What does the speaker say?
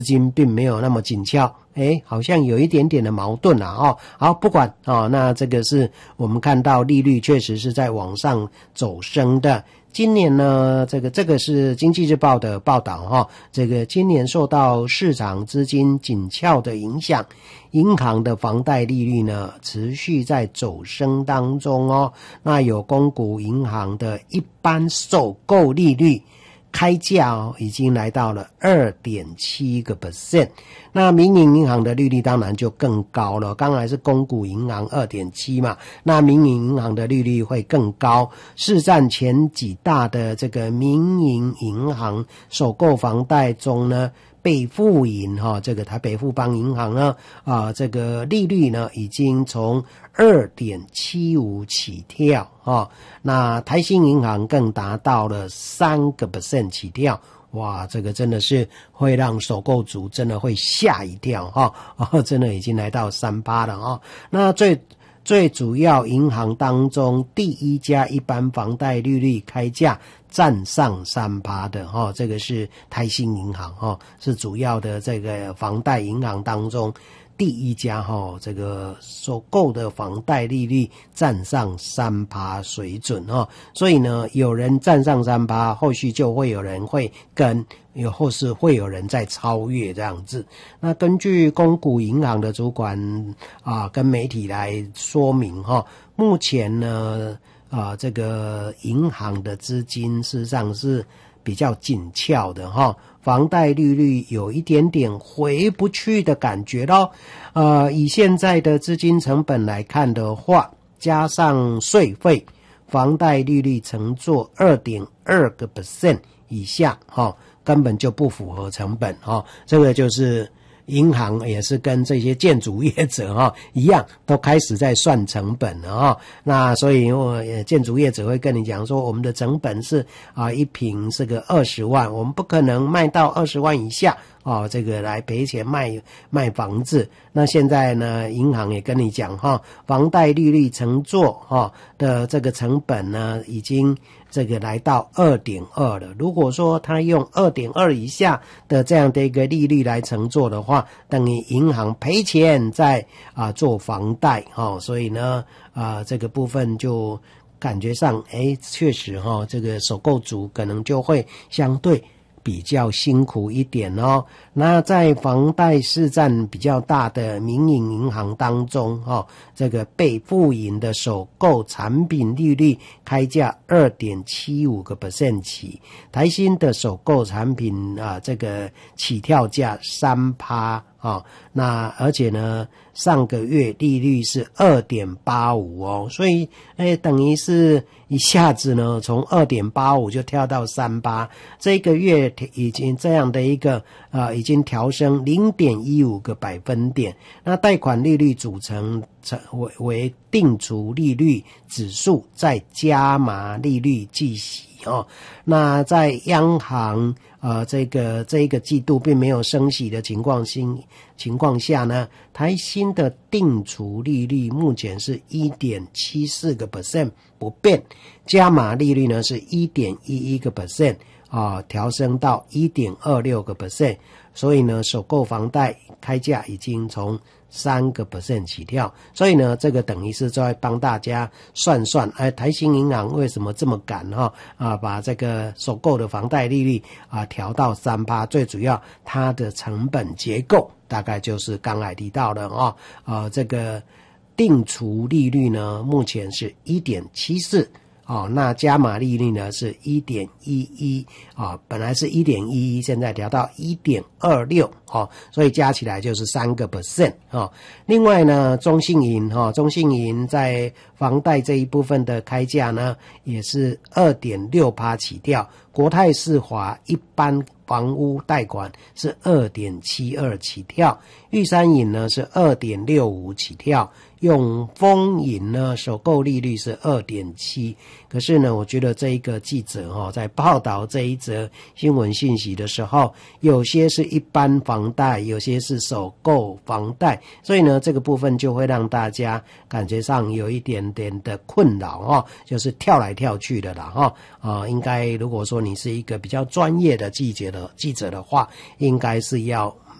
金并没有那么紧俏，好像有一点点的矛盾啦好，不管那这个是我们看到利率确实是在往上走升的。今年呢，这个是经济日报的报道这个今年受到市场资金紧俏的影响，银行的房贷利率呢持续在走升当中那有公股银行的一般首购利率开价已经来到了 2.7%， 那民营银行的利率当然就更高了，刚才是公股银行 2.7 嘛，那民营银行的利率会更高，市占前几大的这个民营银行首购房贷中呢，北富银这个台北富邦银行呢这个利率呢已经从 2.75 起跳那台新银行更达到了 3% 起跳，哇，这个真的是会让首购族真的会吓一跳真的已经来到 3% 了那最主要银行当中第一家一般房贷利率开价占上 3% 的这个是台新银行是主要的这个房贷银行当中第一家这个首购的房贷利率占上 3% 水准所以呢有人占上 3%， 后续就会有人会跟，或是会有人在超越这样子。那根据公股银行的主管跟媒体来说明目前呢这个银行的资金事实上是比较紧俏的房贷利率有一点点回不去的感觉咯以现在的资金成本来看的话，加上税费，房贷利率乘坐 2.2% 以下根本就不符合成本这个就是银行也是跟这些建筑业者一样，都开始在算成本了那所以建筑业者会跟你讲说，我们的成本是一坪是个20万，我们不可能卖到20万以下这个来赔钱卖房子。那现在呢，银行也跟你讲房贷利率乘坐的这个成本呢，已经这个来到 2.2 了。如果说他用 2.2 以下的这样的一个利率来乘坐的话，等于银行赔钱在做房贷所以呢这个部分就感觉上确实这个首购族可能就会相对比较辛苦一点那在房贷市占比较大的民营银行当中这个富银的首购产品利率开价 2.75% 起，台新的首购产品这个起跳价 3%那而且呢上个月利率是 2.85 所以等于是一下子呢从 2.85 就跳到 3%， 这个月已经这样的一个已经调升 0.15 个百分点。那贷款利率组成为定储利率指数再加码利率计息那在央行这个季度并没有升息的情况下呢，台新的定储利率目前是 1.74% 不变，加码利率呢是 1.11% 调升到 1.26%， 所以呢首购房贷开价已经从3% 起跳，所以呢这个等于是在帮大家算台新银行为什么这么赶把这个首购的房贷利率调到 3%， 最主要它的成本结构大概就是刚才提到的这个定储利率呢目前是 1.74那加码利率呢是 1.11 本来是 1.11 现在调到 1.26 所以加起来就是 3% 另外呢中信银在房贷这一部分的开价呢也是 2.6% 起跳，国泰世华一般房屋贷款是 2.72 起跳，玉山银呢是 2.65 起跳，永丰银呢首购利率是 2.7。 可是呢我觉得这一个记者在报道这一则新闻信息的时候，有些是一般房贷，有些是首购房贷，所以呢这个部分就会让大家感觉上有一点点的困扰就是跳来跳去的啦应该如果说你是一个比较专业的记者的话，应该是要